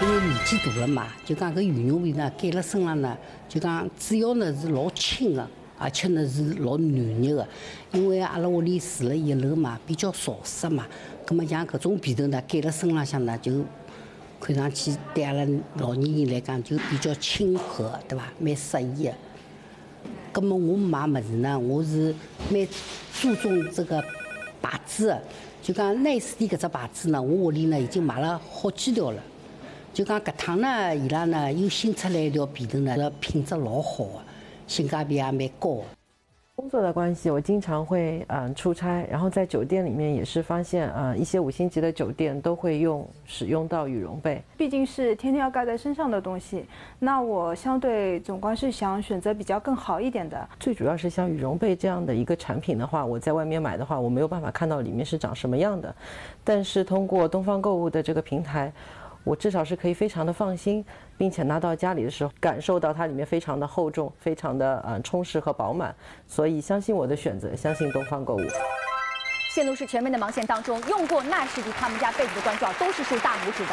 因为年纪大了嘛，就讲搿羽绒被呢盖辣身上呢，就讲主要呢是老轻的，而且呢是老暖热的。因为阿拉屋里住了一楼嘛，比较潮湿嘛，葛末像搿种被头呢盖辣身浪向呢，就看上去对阿拉老年人来讲就比较亲和，对伐？蛮适宜的。葛末我买物事呢，我是蛮注重这个牌子的。就讲耐斯的搿只牌子呢，我屋里呢已经买了好几条了。就讲搿趟呢，伊拉呢又新出来一条被头呢，品质老好的，性价比也蛮高的。 工作的关系，我经常会出差，然后在酒店里面也是发现一些5星级的酒店都会使用到羽绒被， 毕竟是天天要盖在身上的东西，那我相对总归是想选择比较更好一点的。 最主要是像羽绒被这样的一个产品的话，我在外面买的话，我没有办法看到里面是长什么样的，但是通过东方购物的这个平台，我至少是可以非常的放心，并且拿到家里的时候感受到它里面非常的厚重，非常的充实和饱满，所以相信我的选择，相信东方购物。 线路是全面的盲线当中，用过纳士迪他们家被子的观众都是竖大拇指的。